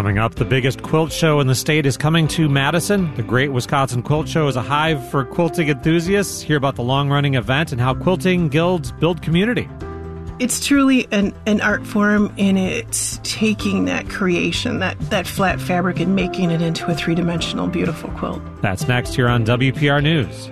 Coming up, the biggest quilt show in the state is coming to Madison. The Great Wisconsin Quilt Show is a hive for quilting enthusiasts. Hear about the long-running event and how quilting guilds build community. It's truly an art form, and it's taking that creation, that flat fabric, and making it into a three-dimensional, beautiful quilt. That's next here on WPR News.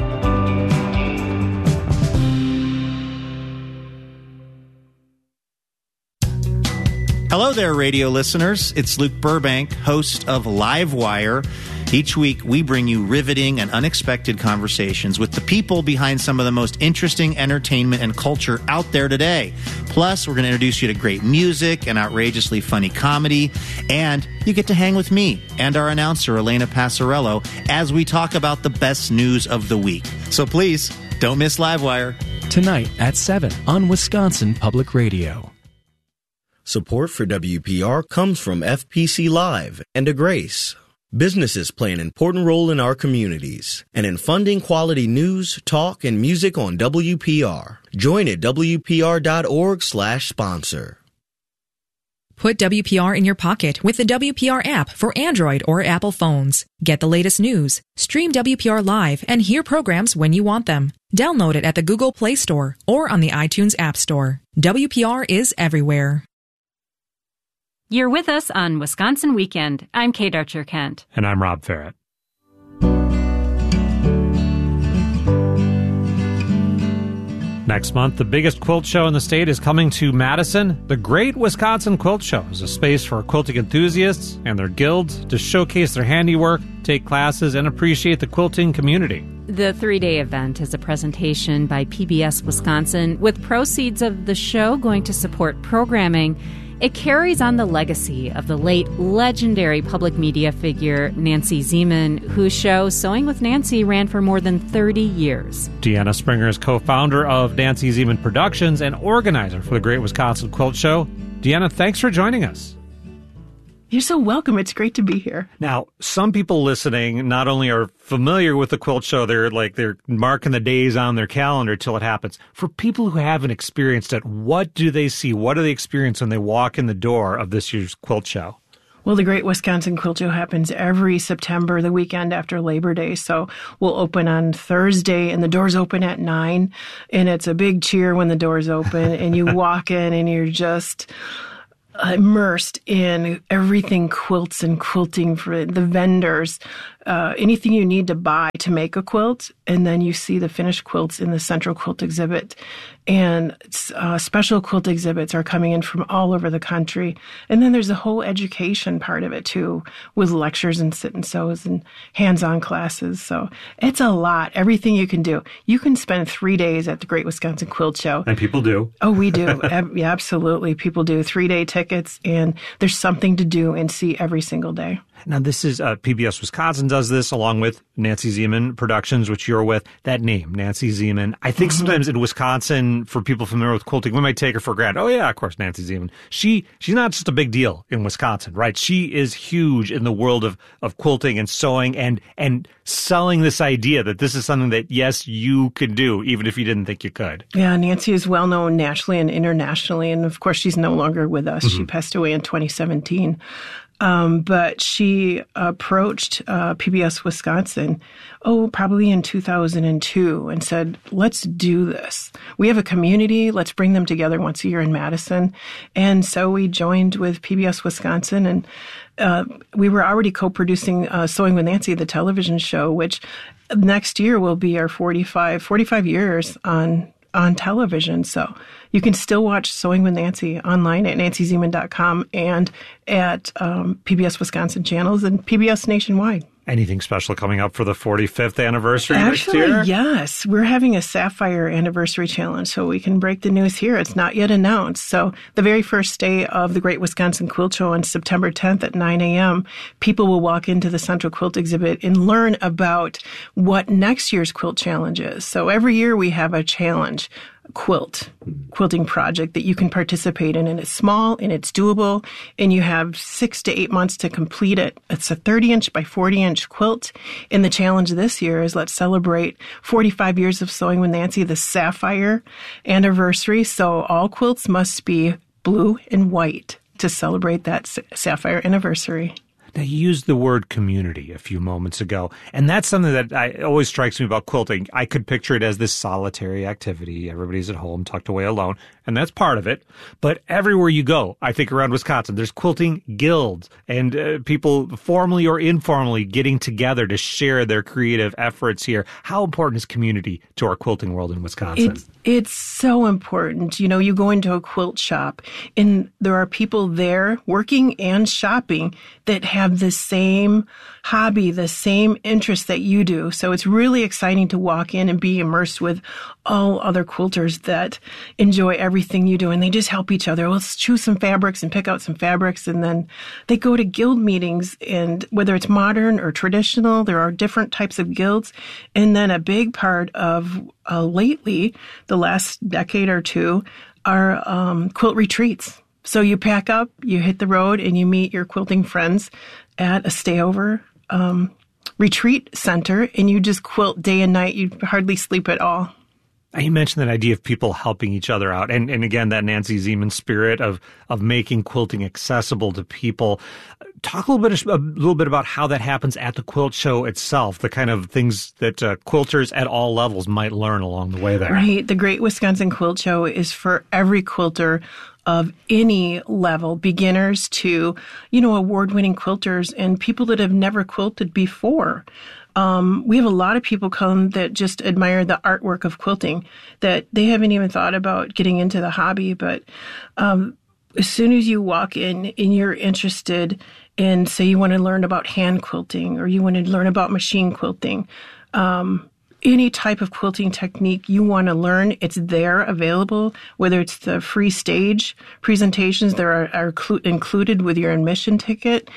Hello there, radio listeners. It's Luke Burbank, host of Livewire. Each week, we bring you riveting and unexpected conversations with the people behind some of the most interesting entertainment and culture out there today. Plus, we're going to introduce you to great music and outrageously funny comedy. And you get to hang with me and our announcer, Elena Passarello, as we talk about the best news of the week. So please, don't miss Livewire. Tonight at 7 on Wisconsin Public Radio. Support for WPR comes from FPC Live and A Grace. Businesses play an important role in our communities and in funding quality news, talk, and music on WPR. Join at WPR.org/sponsor. Put WPR in your pocket with the WPR app for Android or Apple phones. Get the latest news, stream WPR live, and hear programs when you want them. Download it at the Google Play Store or on the iTunes App Store. WPR is everywhere. You're with us on Wisconsin Weekend. I'm Kate Archer-Kent. And I'm Rob Ferret. Next month, the biggest quilt show in the state is coming to Madison. The Great Wisconsin Quilt Show is a space for quilting enthusiasts and their guilds to showcase their handiwork, take classes, and appreciate the quilting community. The 3-day event is a presentation by PBS Wisconsin, with proceeds of the show going to support programming. It carries on the legacy of the late legendary public media figure Nancy Zieman, whose show Sewing with Nancy ran for more than 30 years. Deanna Springer is co-founder of Nancy Zieman Productions and organizer for the Great Wisconsin Quilt Show. Deanna, thanks for joining us. You're so welcome. It's great to be here. Now, some people listening not only are familiar with the quilt show, they're marking the days on their calendar till it happens. For people who haven't experienced it, what do they see? What do they experience when they walk in the door of this year's quilt show? Well, the Great Wisconsin Quilt Show happens every September, the weekend after Labor Day. So we'll open on Thursday, and the doors open at 9, and it's a big cheer when the doors open, and you walk in, and you're just immersed in everything quilts and quilting, for the vendors, anything you need to buy to make a quilt. And then you see the finished quilts in the Central Quilt Exhibit. And special quilt exhibits are coming in from all over the country. And then there's a whole education part of it, too, with lectures and sit and sews and hands-on classes. So it's a lot, everything you can do. You can spend 3 days at the Great Wisconsin Quilt Show. And people do. Oh, we do. Yeah, absolutely. People do. 3-day tickets, and there's something to do and see every single day. Now, this is PBS Wisconsin does this along with Nancy Zieman Productions, which you're with. That name, Nancy Zieman. I think sometimes in Wisconsin, for people familiar with quilting, we might take her for granted. Oh, yeah, of course, Nancy Zieman. She's not just a big deal in Wisconsin, right? She is huge in the world of quilting and sewing and selling this idea that this is something that, yes, you could do, even if you didn't think you could. Yeah, Nancy is well known nationally and internationally. And, of course, she's no longer with us. She passed away in 2017. But she approached PBS Wisconsin, probably in 2002, and said, let's do this. We have a community. Let's bring them together once a year in Madison. And so we joined with PBS Wisconsin, and we were already co-producing Sewing with Nancy, the television show, which next year will be our 45 years on television. So you can still watch Sewing with Nancy online at nancyzieman.com and at PBS Wisconsin channels and PBS nationwide. Anything special coming up for the 45th anniversary next year? Actually, yes. We're having a Sapphire Anniversary Challenge, so we can break the news here. It's not yet announced. So the very first day of the Great Wisconsin Quilt Show on September 10th at 9 a.m., people will walk into the Central Quilt Exhibit and learn about what next year's quilt challenge is. So every year we have a challenge, quilting project that you can participate in, and it's small and it's doable, and you have 6 to 8 months to complete it. It's a 30-inch by 40-inch quilt, and the challenge this year is let's celebrate 45 years of Sewing with Nancy, the Sapphire Anniversary. So all quilts must be blue and white. to celebrate that Sapphire anniversary. Now, you used the word community a few moments ago, and that's something that always strikes me about quilting. I could picture it as this solitary activity. Everybody's at home, tucked away alone, and that's part of it. But everywhere you go, I think around Wisconsin, there's quilting guilds and people formally or informally getting together to share their creative efforts here. How important is community to our quilting world in Wisconsin? It's so important. You know, you go into a quilt shop and there are people there working and shopping that have the same hobby, the same interest that you do. So it's really exciting to walk in and be immersed with all other quilters that enjoy everything you do. And they just help each other. Let's choose some fabrics and pick out some fabrics. And then they go to guild meetings, and whether it's modern or traditional, there are different types of guilds. And then a big part of lately, the last decade or two, are quilt retreats. So you pack up, you hit the road, and you meet your quilting friends at a stayover retreat center, and you just quilt day and night. You hardly sleep at all. You mentioned that idea of people helping each other out, and again, that Nancy Zieman spirit of making quilting accessible to people. Talk a little bit about how that happens at the quilt show itself, the kind of things that quilters at all levels might learn along the way there. Right. The Great Wisconsin Quilt Show is for every quilter of any level, beginners to, award-winning quilters and people that have never quilted before. We have a lot of people come that just admire the artwork of quilting, that they haven't even thought about getting into the hobby. But as soon as you walk in and you're interested in, say, you want to learn about hand quilting or you want to learn about machine quilting, any type of quilting technique you want to learn, it's there available, whether it's the free stage presentations that are included with your admission ticket.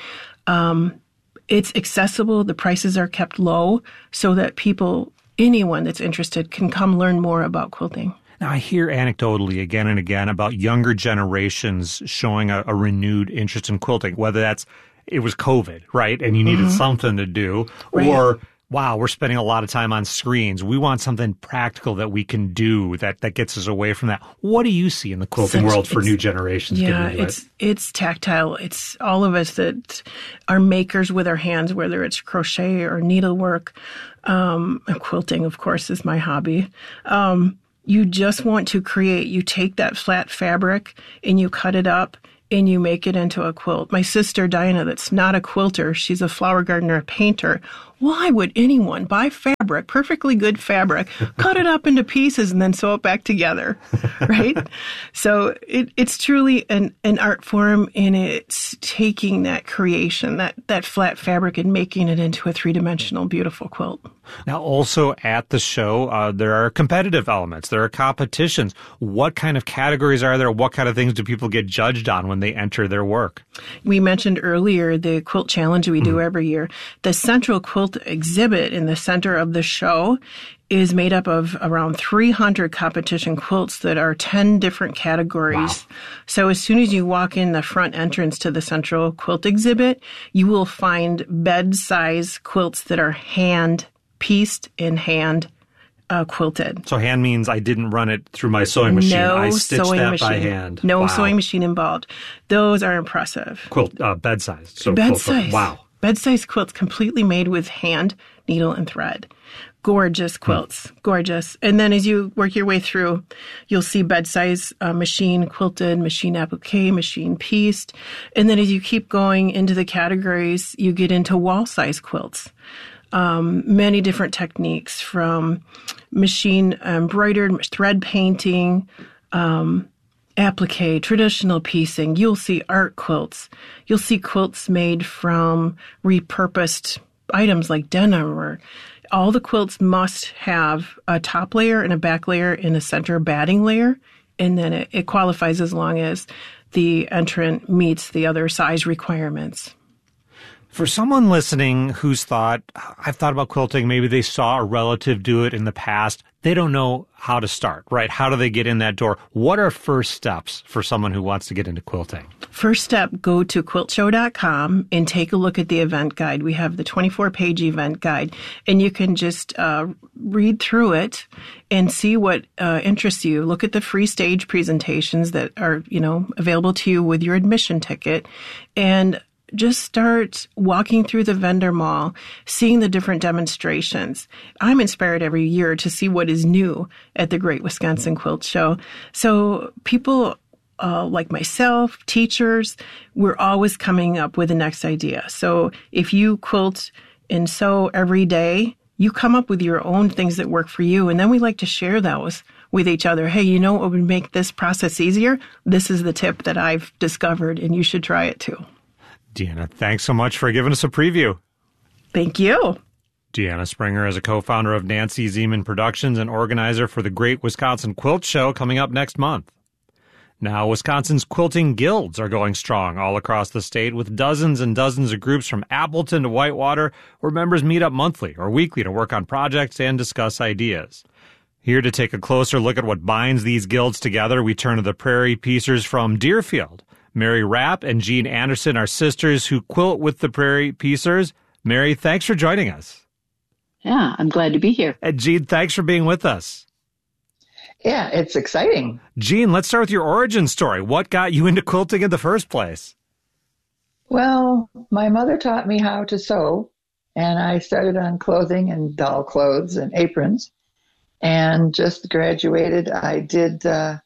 It's accessible. The prices are kept low so that anyone that's interested can come learn more about quilting. Now, I hear anecdotally again and again about younger generations showing a renewed interest in quilting, whether it was COVID, right? And you needed something to do, right. Or wow, we're spending a lot of time on screens. We want something practical that we can do that gets us away from that. What do you see in the quilting world for new generations? Yeah, it's tactile. It's all of us that are makers with our hands, whether it's crochet or needlework. Quilting, of course, is my hobby. You just want to create. You take that flat fabric and you cut it up and you make it into a quilt. My sister, Diana, that's not a quilter, she's a flower gardener, a painter. Why would anyone buy fabric, perfectly good fabric, cut it up into pieces and then sew it back together, right? So it's truly an art form, and it's taking that creation, that flat fabric, and making it into a three-dimensional, beautiful quilt. Now, also at the show, there are competitive elements. There are competitions. What kind of categories are there? What kind of things do people get judged on when they enter their work? We mentioned earlier the quilt challenge we do every year. The central quilt exhibit in the center of the show is made up of around 300 competition quilts that are 10 different categories. Wow. So as soon as you walk in the front entrance to the central quilt exhibit, you will find bed-size quilts that are hand-pieced and hand quilted. So hand means I didn't run it through my sewing machine. I stitched that by hand. No sewing machine involved. Those are impressive. Quilt, bed size. So bed size. Wow. Bed-size quilts completely made with hand, needle, and thread. Gorgeous quilts. Gorgeous. And then as you work your way through, you'll see bed-size machine quilted, machine applique, machine pieced. And then as you keep going into the categories, you get into wall-size quilts. Many different techniques, from machine embroidered, thread painting, applique, traditional piecing. You'll see art quilts. You'll see quilts made from repurposed items like denim. Or all the quilts must have a top layer and a back layer and a center batting layer, and then it qualifies as long as the entrant meets the other size requirements. For someone listening who's thought, I've thought about quilting, maybe they saw a relative do it in the past, they don't know how to start, right? How do they get in that door? What are first steps for someone who wants to get into quilting? First step, go to quiltshow.com and take a look at the event guide. We have the 24-page event guide, and you can just read through it and see what interests you. Look at the free stage presentations that are, available to you with your admission ticket, and just start walking through the vendor mall, seeing the different demonstrations. I'm inspired every year to see what is new at the Great Wisconsin Quilt Show. So people like myself, teachers, we're always coming up with the next idea. So if you quilt and sew every day, you come up with your own things that work for you. And then we like to share those with each other. Hey, you know what would make this process easier? This is the tip that I've discovered, and you should try it too. Deanna, thanks so much for giving us a preview. Thank you. Deanna Springer is a co-founder of Nancy Zieman Productions and organizer for the Great Wisconsin Quilt Show coming up next month. Now, Wisconsin's quilting guilds are going strong all across the state with dozens and dozens of groups from Appleton to Whitewater where members meet up monthly or weekly to work on projects and discuss ideas. Here to take a closer look at what binds these guilds together, we turn to the Prairie Piecers from Deerfield. Mary Rapp and Jean Anderson are sisters who quilt with the Prairie Piecers. Mary, thanks for joining us. Yeah, I'm glad to be here. And Jean, thanks for being with us. Yeah, it's exciting. Jean, let's start with your origin story. What got you into quilting in the first place? Well, my mother taught me how to sew, and I started on clothing and doll clothes and aprons, and just graduated. I did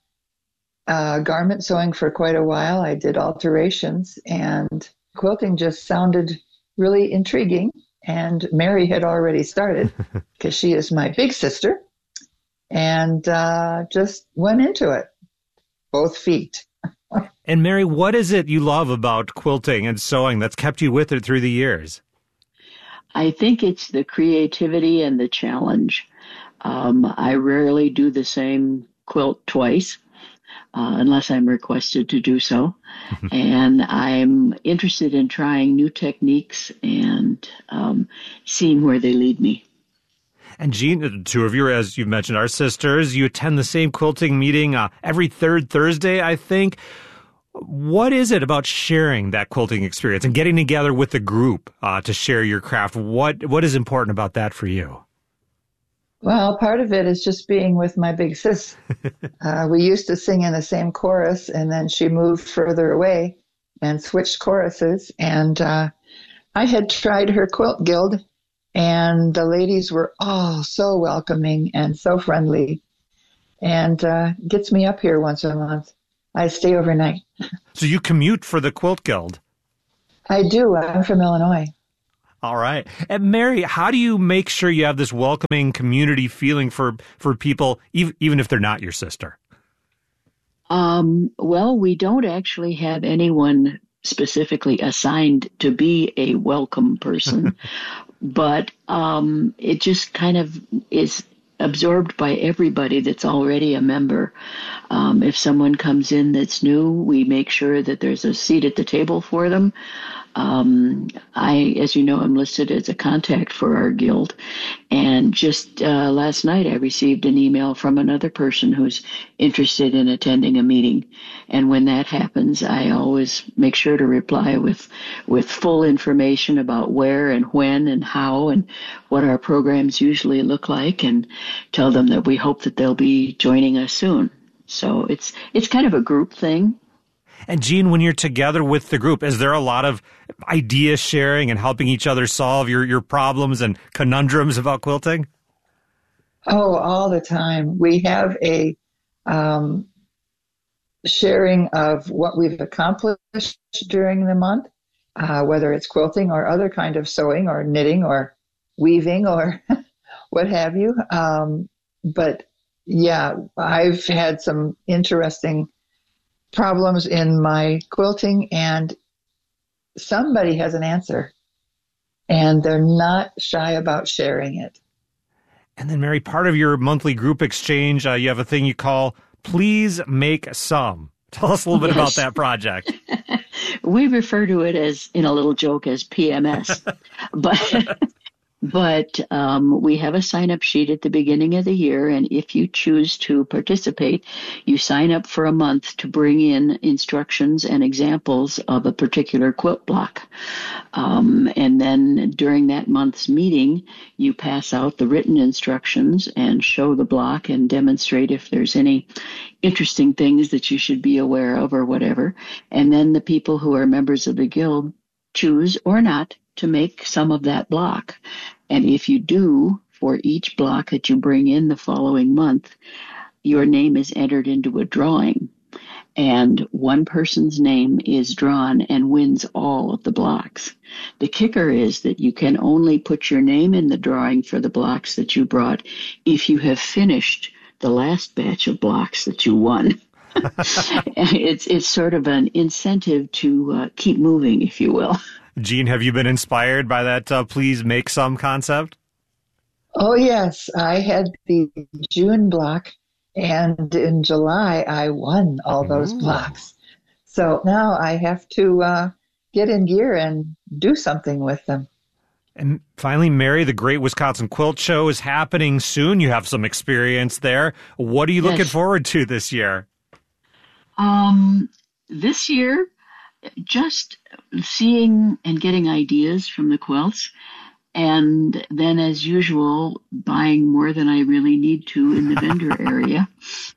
garment sewing for quite a while. I did alterations, and quilting just sounded really intriguing. And Mary had already started because she is my big sister, and just went into it, both feet. And Mary, what is it you love about quilting and sewing that's kept you with it through the years? I think it's the creativity and the challenge. I rarely do the same quilt twice. Unless I'm requested to do so. And I'm interested in trying new techniques and seeing where they lead me. And Jean, the two of you, as you've mentioned, are sisters. You attend the same quilting meeting every third Thursday, I think. What is it about sharing that quilting experience and getting together with the group to share your craft? What is important about that for you? Well, part of it is just being with my big sis. We used to sing in the same chorus, and then she moved further away and switched choruses. And I had tried her quilt guild, and the ladies were all so welcoming and so friendly, and gets me up here once a month. I stay overnight. So you commute for the quilt guild? I do. I'm from Illinois. All right. And Mary, how do you make sure you have this welcoming community feeling for people, even if they're not your sister? Well, we don't actually have anyone specifically assigned to be a welcome person, but it just kind of is absorbed by everybody that's already a member. If someone comes in that's new, we make sure that there's a seat at the table for them. As you know, I'm listed as a contact for our guild. And just last night, I received an email from another person who's interested in attending a meeting. And when that happens, I always make sure to reply with full information about where and when and how and what our programs usually look like, and tell them that we hope that they'll be joining us soon. So it's kind of a group thing. And Jean, when you're together with the group, is there a lot of idea sharing and helping each other solve your problems and conundrums about quilting? Oh, all the time. We have a sharing of what we've accomplished during the month, whether it's quilting or other kind of sewing or knitting or weaving or what have you. But yeah, I've had some interesting problems in my quilting, and somebody has an answer, and they're not shy about sharing it. And then, Mary, part of your monthly group exchange, you have a thing you call Please Make Some. Tell us a little bit about that project. We refer to it as, in a little joke, as PMS. But we have a sign-up sheet at the beginning of the year, and if you choose to participate, you sign up for a month to bring in instructions and examples of a particular quilt block. And then during that month's meeting, you pass out the written instructions and show the block and demonstrate if there's any interesting things that you should be aware of or whatever. And then the people who are members of the guild choose or not to make some of that block. And if you do, for each block that you bring in the following month, your name is entered into a drawing. And one person's name is drawn and wins all of the blocks. The kicker is that you can only put your name in the drawing for the blocks that you brought if you have finished the last batch of blocks that you won. It's sort of an incentive to keep moving, if you will. Jean, have you been inspired by that please make some concept? Oh, yes. I had the June block, and in July, I won all those blocks. So now I have to get in gear and do something with them. And finally, Mary, the Great Wisconsin Quilt Show is happening soon. You have some experience there. What are you looking forward to this year? This year, just seeing and getting ideas from the quilts, and then, as usual, buying more than I really need to in the vendor area.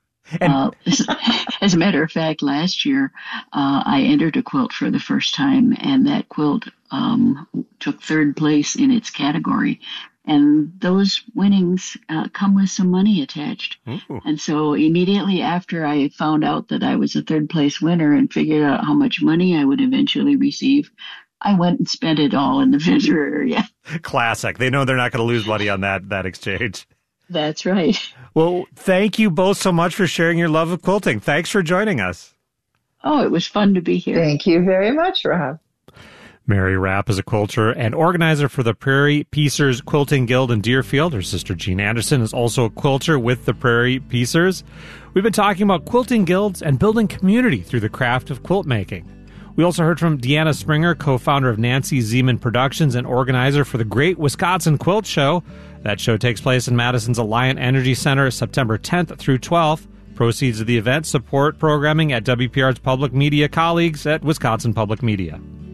As a matter of fact, last year, I entered a quilt for the first time, and that quilt took third place in its category. And those winnings come with some money attached. Ooh. And so immediately after I found out that I was a third place winner and figured out how much money I would eventually receive, I went and spent it all in the vendor area. Classic. They know they're not going to lose money on that exchange. That's right. Well, thank you both so much for sharing your love of quilting. Thanks for joining us. Oh, it was fun to be here. Thank you very much, Rob. Mary Rapp is a quilter and organizer for the Prairie Piecers Quilting Guild in Deerfield. Her sister Jean Anderson is also a quilter with the Prairie Piecers. We've been talking about quilting guilds and building community through the craft of quilt making. We also heard from Deanna Springer, co-founder of Nancy Zeman Productions and organizer for the Great Wisconsin Quilt Show. That show takes place in Madison's Alliant Energy Center September 10th through 12th. Proceeds of the event support programming at WPR's public media colleagues at Wisconsin Public Media.